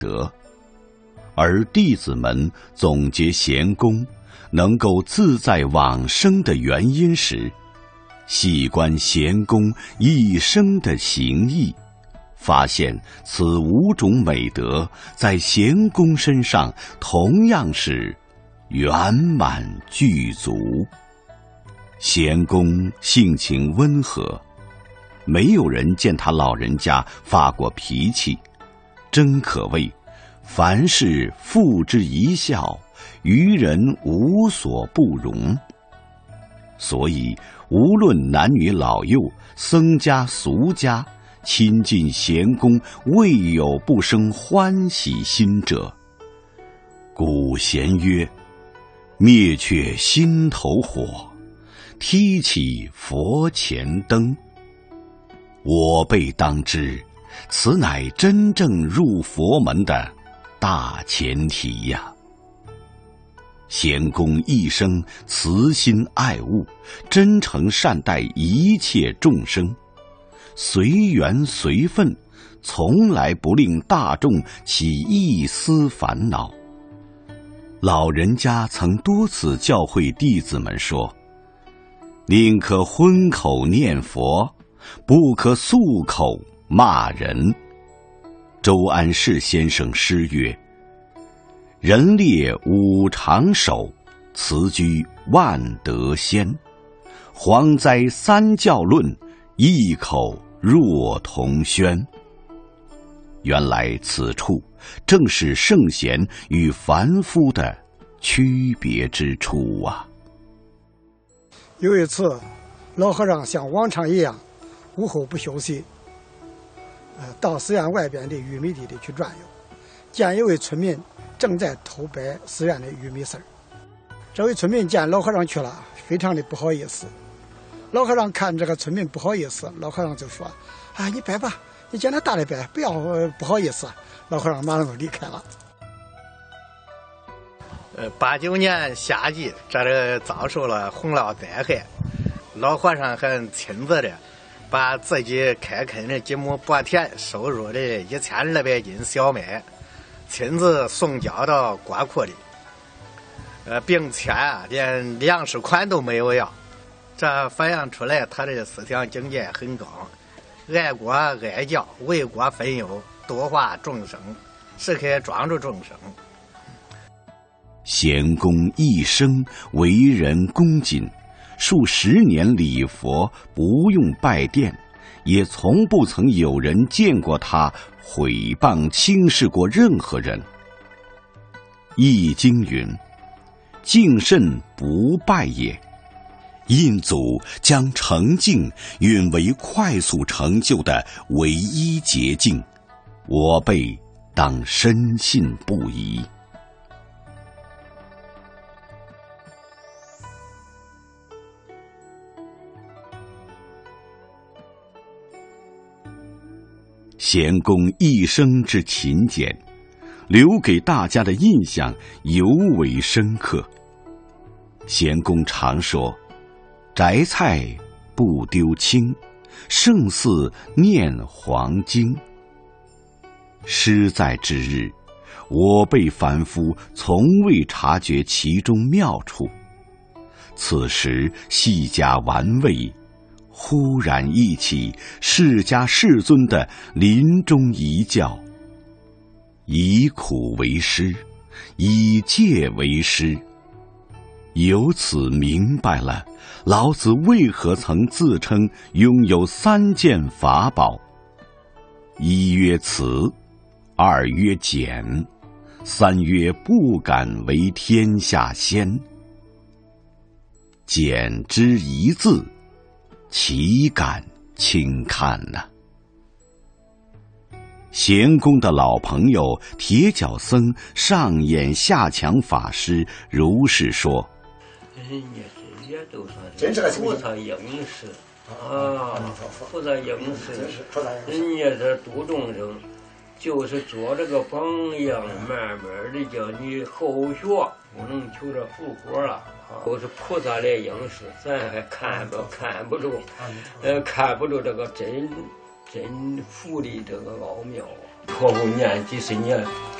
德。而弟子们总结贤公能够自在往生的原因时，细观贤公一生的行义，发现此5种美德在贤公身上同样是圆满具足。贤公性情温和，没有人见他老人家发过脾气，真可谓凡事付之一笑，于人无所不容。所以无论男女老幼，僧家俗家，亲近贤公，未有不生欢喜心者。古贤曰：灭却心头火，提起佛前灯。我辈当知，此乃真正入佛门的大前提呀。贤公一生慈心爱物，真诚善待一切众生，随缘随分，从来不令大众起一丝烦恼。老人家曾多次教诲弟子们说：宁可荤口念佛，不可素口骂人。周安世先生诗曰：人列五常守，辞居万德先。蝗灾三教论，异口若同宣。原来此处正是圣贤与凡夫的区别之处啊。 有一次，老和尚像往常一样，午后不休息，到寺院外边的玉米地里去转悠，见一位村民正在偷掰寺院的玉米丝儿。这位村民见老和尚去了，非常的不好意思。老和尚看这个村民不好意思，老和尚就说：啊，你掰吧，你见他大的掰，不要不好意思。老和尚马上就离开了。 89年夏季，这遭受了洪涝灾害，老和尚还亲自的把自己开垦的几亩薄田收入的1200斤小麦，亲自送交到国库里，并且连粮食款都没有要。这反映出来他的思想境界很高，爱国爱教，为国分忧，度化众生，时刻庄助众生。 贤公一生为人恭谨，数10年礼佛，不用拜殿，也从不曾有人见过他毁谤轻视过任何人。易经云：敬慎不败也。印祖将诚敬允为快速成就的唯一捷径，我辈当深信不疑。贤公一生之勤俭，留给大家的印象尤为深刻。贤公常说：摘菜不丢青，胜似念黄经。诗在之日，我辈凡夫从未察觉其中妙处，此时细加玩味，忽然忆起释迦世尊的临终遗教：以苦为师，以戒为师。由此明白了老子为何曾自称拥有3件法宝：一曰慈，二曰俭，三曰不敢为天下先。俭之一字，岂敢轻看呢？贤公的老朋友铁脚僧上演下强法师如是说： 人家这些都算是菩萨应时啊，菩萨应时，人家这度众生，就是做这个榜样，慢慢的叫你后学，不能求这福果了。都是菩萨来应时，咱还看不住，看不住这个真福的这个奥妙啊。 可不念几十年。